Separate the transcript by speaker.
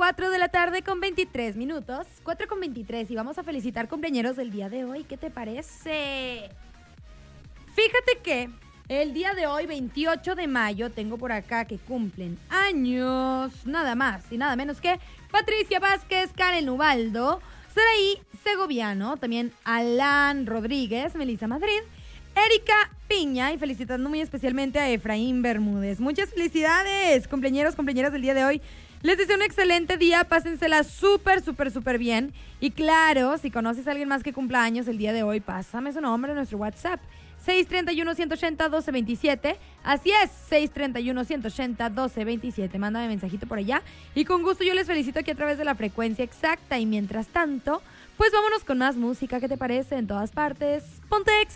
Speaker 1: 4 de la tarde con 23 minutos. 4 con 23 y vamos a felicitar cumpleañeros del día de hoy. ¿Qué te parece? Fíjate que el día de hoy, 28 de mayo, tengo por acá que cumplen años, nada más y nada menos que Patricia Vázquez, Karen Ubaldo, Saraí Segoviano, también Alan Rodríguez, Melissa Madrid, Erika Piña y felicitando muy especialmente a Efraín Bermúdez. Muchas felicidades, cumpleañeros, compañeras del día de hoy. Les deseo un excelente día, pásensela súper bien. Y claro, si conoces a alguien más que cumpla años el día de hoy, pásame su nombre en nuestro WhatsApp. 631-180-1227. Así es, 631-180-1227. Mándame mensajito por allá y con gusto yo les felicito aquí a través de la frecuencia exacta. Y mientras tanto, pues vámonos con más música. ¿Qué te parece? En todas partes. Ponte Exa.